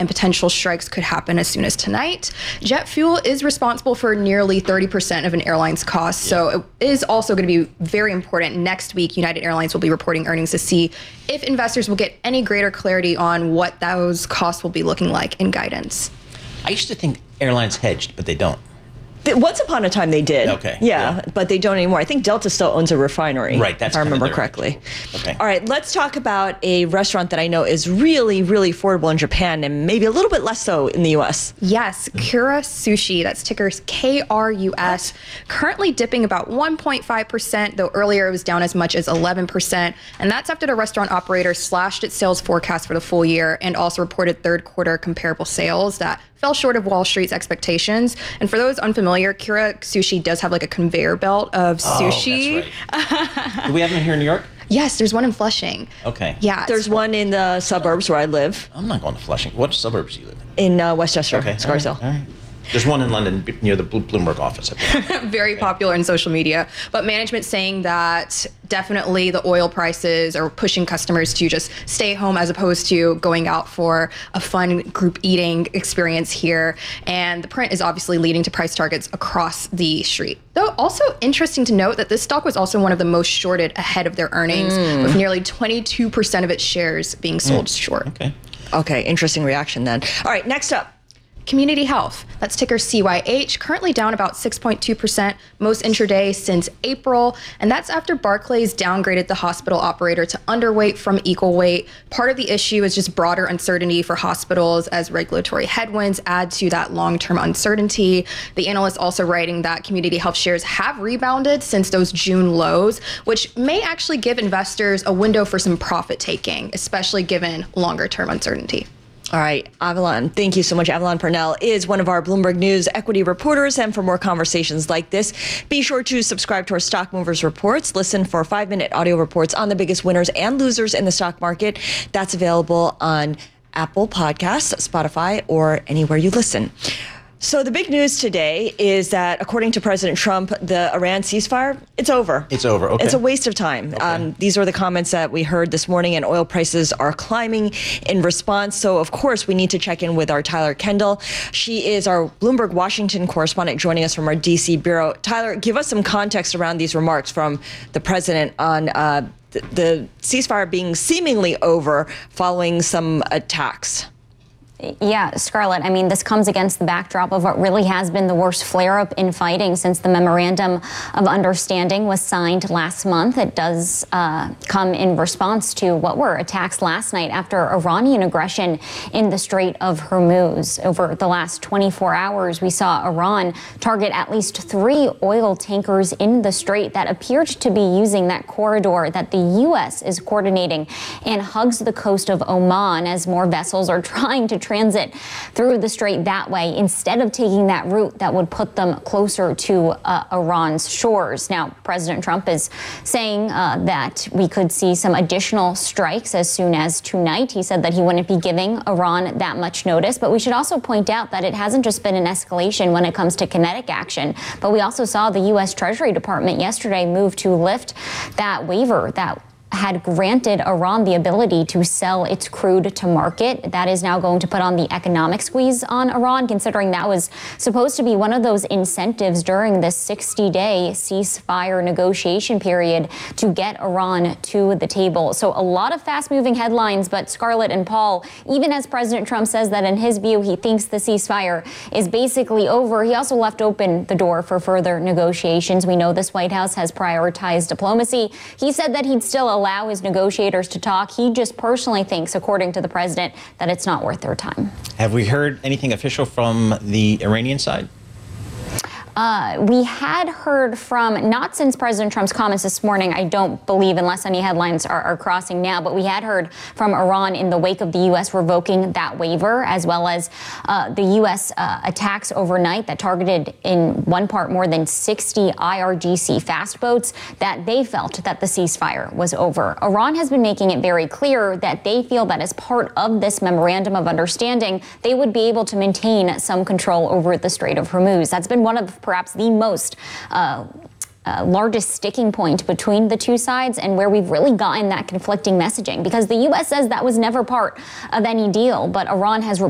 and potential strikes could happen as soon as tonight. Jet fuel is responsible for nearly 30% of an airline's costs, so it is also going to be very important. Next week, United Airlines will be reporting earnings to see if investors will get any greater clarity on what those costs will be looking like in guidance. I used to think airlines hedged, but they don't. Once upon a time they did. Okay. Yeah, but they don't anymore. I think Delta still owns a refinery. Right, that's if I remember their correctly. Okay. All right, let's talk about a restaurant that I know is really, really affordable in Japan and maybe a little bit less so in the U.S. Yes, Kura Sushi, that's tickers KRUS, currently dipping about 1.5%, though earlier it was down as much as 11%. And that's after the restaurant operator slashed its sales forecast for the full year and also reported third quarter comparable sales that fell short of Wall Street's expectations. And for those unfamiliar, Kura Sushi does have like a conveyor belt of sushi. Oh, that's right. Do we have them here in New York? Yes, there's one in Flushing. Okay. Yeah. There's one in the suburbs where I live, I'm not going to Flushing. What suburbs do you live in? in Westchester, Okay. Scarsdale. All right. There's one in London near the Bloomberg office, I think. very popular in social media, but management saying that definitely the oil prices are pushing customers to just stay home as opposed to going out for a fun group eating experience here. And the print is obviously leading to price targets across the street. Though also interesting to note that this stock was also one of the most shorted ahead of their earnings, with nearly 22% of its shares being sold short. Okay. Okay, interesting reaction then. All right, next up. Community Health, that's ticker CYH, currently down about 6.2%, most intraday since April. And that's after Barclays downgraded the hospital operator to underweight from equal weight. Part of the issue is just broader uncertainty for hospitals as regulatory headwinds add to that long-term uncertainty. The analyst also writing that Community Health shares have rebounded since those June lows, which may actually give investors a window for some profit taking, especially given longer-term uncertainty. All right, Avalon, thank you so much. Avalon Purnell is one of our Bloomberg News equity reporters. And for more conversations like this, be sure to subscribe to our Stock Movers Reports. Listen for 5-minute audio reports on the biggest winners and losers in the stock market. That's available on Apple Podcasts, Spotify, or anywhere you listen. So the big news today is that, according to President Trump, the Iran ceasefire, it's over. It's over, okay. It's a waste of time. Okay. These are the comments that we heard this morning, and oil prices are climbing in response. So, of course, we need to check in with our Tyler Kendall. She is our Bloomberg Washington correspondent joining us from our D.C. bureau. Tyler, give us some context around these remarks from the president on the ceasefire being seemingly over following some attacks. Yeah, Scarlett, I mean, this comes against the backdrop of what really has been the worst flare-up in fighting since the Memorandum of Understanding was signed last month. It does come in response to what were attacks last night after Iranian aggression in the Strait of Hormuz. Over the last 24 hours, we saw Iran target at least 3 oil tankers in the strait that appeared to be using that corridor that the U.S. is coordinating and hugs the coast of Oman as more vessels are trying to transit through the strait that way instead of taking that route that would put them closer to Iran's shores. Now, President Trump is saying that we could see some additional strikes as soon as tonight. He said that he wouldn't be giving Iran that much notice, but we should also point out that it hasn't just been an escalation when it comes to kinetic action, but we also saw the U.S. Treasury Department yesterday move to lift that waiver that had granted Iran the ability to sell its crude to market. That is now going to put on the economic squeeze on Iran, considering that was supposed to be one of those incentives during this 60-day ceasefire negotiation period to get Iran to the table. So a lot of fast-moving headlines, but Scarlett and Paul, even as President Trump says that in his view he thinks the ceasefire is basically over, he also left open the door for further negotiations. We know this White House has prioritized diplomacy. He said that he'd still allow his negotiators to talk. He just personally thinks, according to the president, that it's not worth their time. Have we heard anything official from the Iranian side? We had heard from, not since President Trump's comments this morning, I don't believe, unless any headlines are crossing now, but we had heard from Iran in the wake of the U.S. revoking that waiver, as well as the U.S. Attacks overnight that targeted in one part more than 60 IRGC fast boats, that they felt that the ceasefire was over. Iran has been making it very clear that they feel that as part of this memorandum of understanding, they would be able to maintain some control over the Strait of Hormuz. That's been one of perhaps the most largest sticking point between the two sides, and where we've really gotten that conflicting messaging, because the U.S. says that was never part of any deal, but Iran has